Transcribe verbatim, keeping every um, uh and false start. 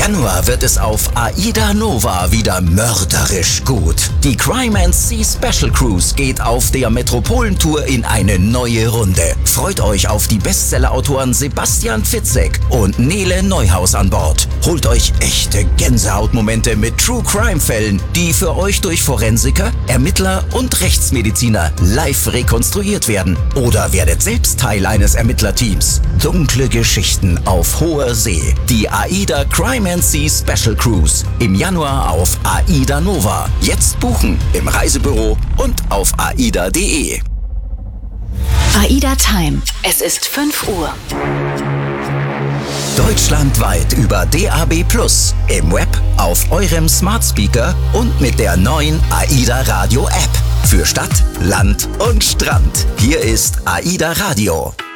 Januar wird es auf AIDA Nova wieder mörderisch gut. Die Crime and Sea Special Cruise geht auf der Metropolentour in eine neue Runde. Freut euch auf die Bestsellerautoren Sebastian Fitzek und Nele Neuhaus an Bord. Holt euch echte Gänsehautmomente mit True Crime Fällen, die für euch durch Forensiker, Ermittler und Rechtsmediziner live rekonstruiert werden. Oder werdet selbst Teil eines Ermittlerteams. Dunkle Geschichten auf hoher See. Die AIDA Crime and Sea Special Cruise. Im Januar auf AIDA Nova. Jetzt buchen im Reisebüro und auf aida punkt de. AIDA Time. Es ist fünf Uhr. Deutschlandweit über D A B plus, im Web, auf eurem Smart Speaker und mit der neuen AIDA Radio App. Für Stadt, Land und Strand. Hier ist AIDA Radio.